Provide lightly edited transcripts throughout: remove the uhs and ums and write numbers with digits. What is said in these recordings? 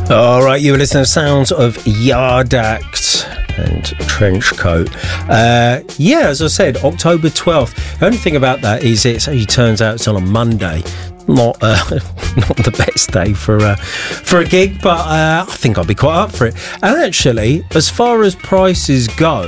All right, you were listening to sounds of Yard Act and Trenchcoat. As I said, October 12th. The only thing about that is it turns out it's on a Monday. Not the best day for a gig, but I think I'll be quite up for it. And actually, as far as prices go,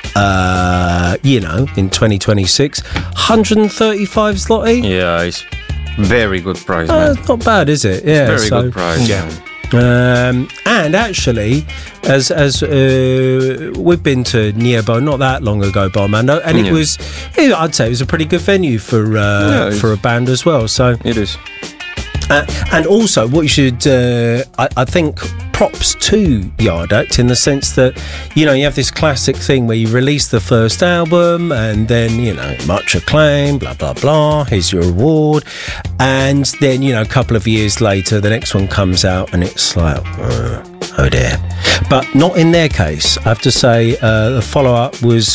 in 2026, 135 zloty. Yeah, it's very good price, man. Not bad, is it? Yeah, it's very good price. Yeah. And actually, as we've been to Niebo not that long ago, Barmando, and I'd say it was a pretty good venue for a band as well. So it is. And also, what you should, I think, props to Yard Act in the sense that, you have this classic thing where you release the first album and then, much acclaim, blah, blah, blah, here's your award. And then, a couple of years later, the next one comes out and it's like, oh dear. But not in their case. I have to say, the follow-up was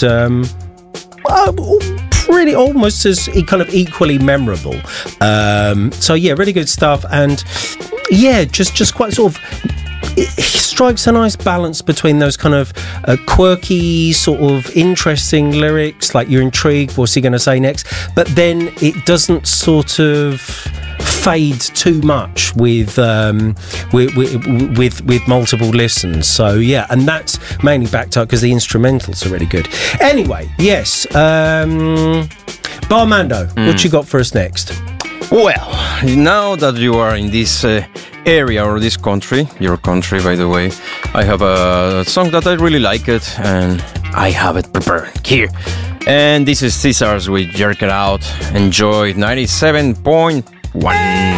pretty almost as kind of equally memorable. Really good stuff. And just quite sort of, it strikes a nice balance between those kind of quirky, sort of interesting lyrics, like you're intrigued, what's he going to say next? But then it doesn't sort of fade too much with multiple listens. So and that's mainly backed up because the instrumentals are really good. Anyway, yes, Barmando, what you got for us next? Well, now that you are in this area or this country, your country, by the way, I have a song that I really like it, and I have it prepared here. And this is Caesars with Jerk It Out. Enjoy 97.1.